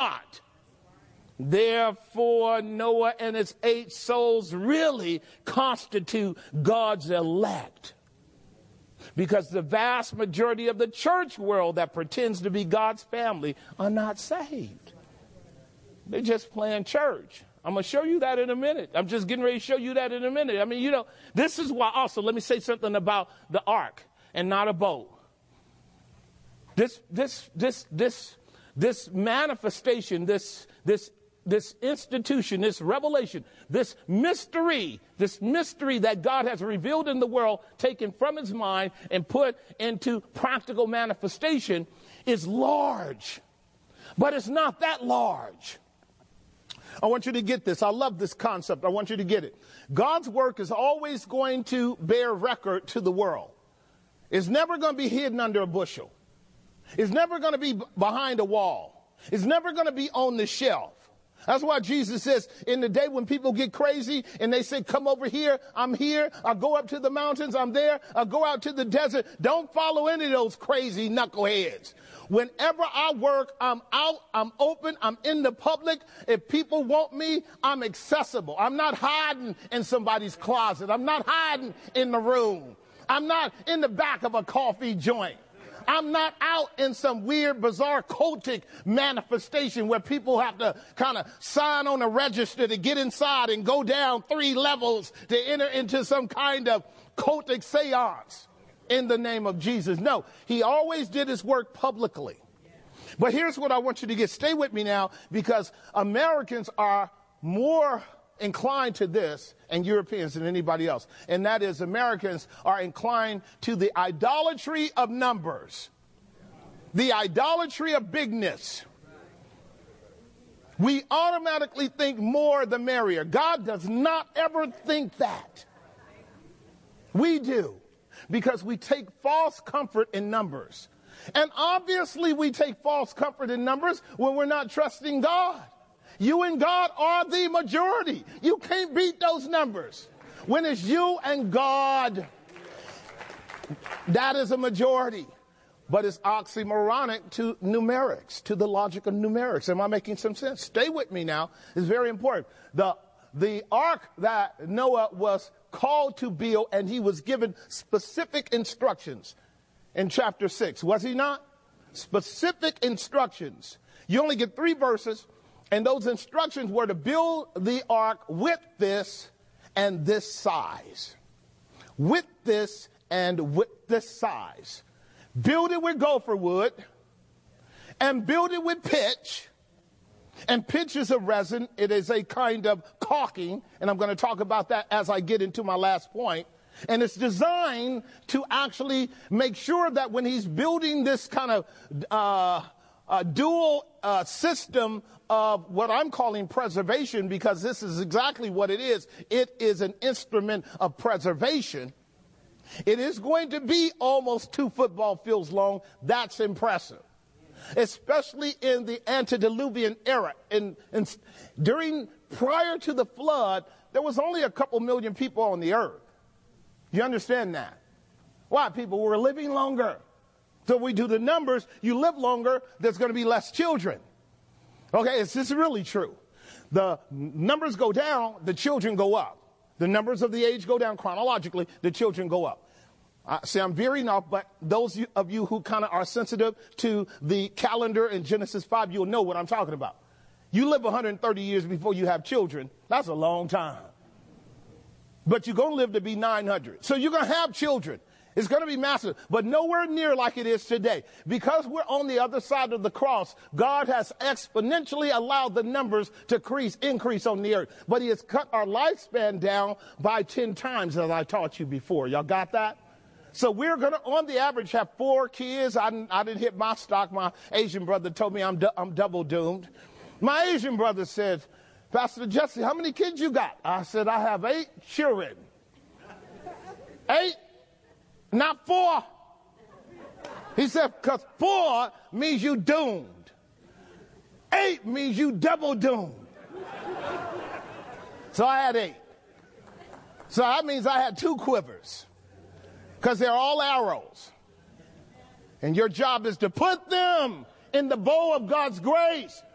not. Therefore, Noah and his 8 souls really constitute God's elect. Because the vast majority of the church world that pretends to be God's family are not saved. They're just playing church. I'm going to show you that in a minute. I'm just getting ready to show you that in a minute. I mean, you know, this is why also, let me say something about the ark and not a boat. This manifestation, this institution, this revelation, this mystery that God has revealed in the world, taken from his mind and put into practical manifestation, is large. But it's not that large. I want you to get this. I love this concept. I want you to get it. God's work is always going to bear record to the world. It's never going to be hidden under a bushel. It's never going to be behind a wall. It's never going to be on the shelf. That's why Jesus says, in the day when people get crazy and they say, come over here, I'm here. I'll go up to the mountains, I'm there. I'll go out to the desert. Don't follow any of those crazy knuckleheads. Whenever I work, I'm out, I'm open, I'm in the public. If people want me, I'm accessible. I'm not hiding in somebody's closet. I'm not hiding in the room. I'm not in the back of a coffee joint. I'm not out in some weird, bizarre, cultic manifestation where people have to kind of sign on a register to get inside and go down 3 levels to enter into some kind of cultic seance in the name of Jesus. No, he always did his work publicly. But here's what I want you to get. Stay with me now, because Americans are more inclined to this and Europeans than anybody else. And that is, Americans are inclined to the idolatry of numbers, the idolatry of bigness. We automatically think more the merrier. God does not ever think that. We do, because we take false comfort in numbers. And obviously we take false comfort in numbers when we're not trusting God. You and God are the majority. You can't beat those numbers. When it's you and God, that is a majority. But it's oxymoronic to numerics, to the logic of numerics. Am I making some sense? Stay with me now. It's very important. The ark that Noah was called to build, and he was given specific instructions in chapter 6. Was he not? Specific instructions. You only get 3 verses. And those instructions were to build the ark with this and this size. With this and with this size. Build it with gopher wood and build it with pitch. And pitch is a resin. It is a kind of caulking. And I'm going to talk about that as I get into my last point. And it's designed to actually make sure that when he's building this kind of dual system of what I'm calling preservation, because this is exactly what it is. It is an instrument of preservation. It is going to be almost 2 football fields long. That's impressive, especially in the antediluvian era. Prior to the flood, there was only a couple million people on the earth. You understand that? Why? People were living longer. So we do the numbers, you live longer, there's going to be less children. Okay, is this really true? The numbers go down, the children go up. The numbers of the age go down chronologically, the children go up. See, I'm veering off, but those of you who kind of are sensitive to the calendar in Genesis 5, you'll know what I'm talking about. You live 130 years before you have children. That's a long time. But you're going to live to be 900. So you're going to have children. It's going to be massive, but nowhere near like it is today. Because we're on the other side of the cross, God has exponentially allowed the numbers to increase on the earth. But he has cut our lifespan down by 10 times, as I taught you before. Y'all got that? So we're going to, on the average, have 4 kids. I didn't hit my stock. My Asian brother told me I'm double doomed. My Asian brother said, Pastor Jesse, how many kids you got? I said, I have 8 children. 8? Not 4. He said, because 4 means you doomed. 8 means you double doomed. So I had 8. So that means I had 2 quivers. Because they're all arrows. And your job is to put them in the bow of God's grace.